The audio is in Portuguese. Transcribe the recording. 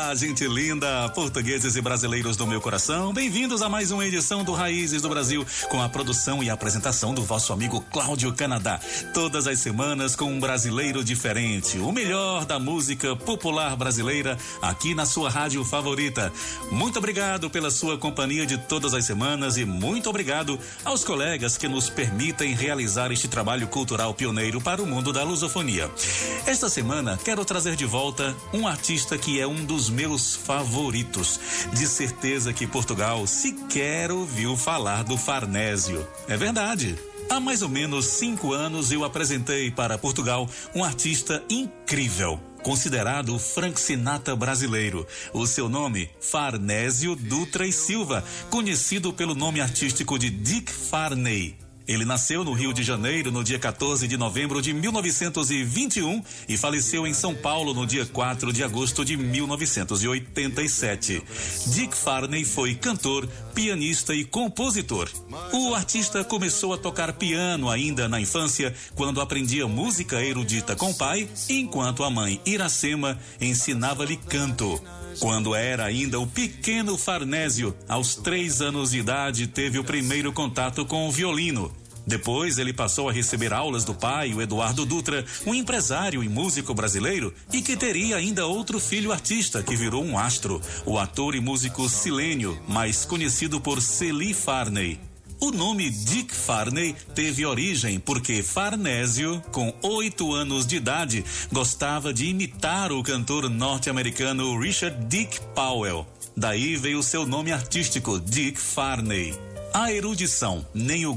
Olá, gente linda, portugueses e brasileiros do meu coração, bem-vindos a mais uma edição do Raízes do Brasil, com a produção e a apresentação do vosso amigo Cláudio Canadá. Todas as semanas com um brasileiro diferente, o melhor da música popular brasileira, aqui na sua rádio favorita. Muito obrigado pela sua companhia de todas as semanas e muito obrigado aos colegas que nos permitem realizar este trabalho cultural pioneiro para o mundo da lusofonia. Esta semana quero trazer de volta um artista que é um dos meus favoritos. De certeza que Portugal sequer ouviu falar do Farnésio. É verdade. Há mais ou menos 5 anos eu apresentei para Portugal um artista incrível, considerado o Frank Sinatra brasileiro. O seu nome, Farnésio Dutra e Silva, conhecido pelo nome artístico de Dick Farney. Ele nasceu no Rio de Janeiro no dia 14 de novembro de 1921 e faleceu em São Paulo no dia 4 de agosto de 1987. Dick Farney foi cantor, pianista e compositor. O artista começou a tocar piano ainda na infância, quando aprendia música erudita com o pai, enquanto a mãe Iracema ensinava-lhe canto. Quando era ainda o pequeno Farnésio, aos 3 anos de idade, teve o primeiro contato com o violino. Depois ele passou a receber aulas do pai, o Eduardo Dutra, um empresário e músico brasileiro, e que teria ainda outro filho artista que virou um astro, o ator e músico Silênio, mais conhecido por Celi Farney. O nome Dick Farney teve origem porque Farnésio, com 8 anos de idade, gostava de imitar o cantor norte-americano Richard Dick Powell. Daí veio seu nome artístico, Dick Farney. A erudição, nem o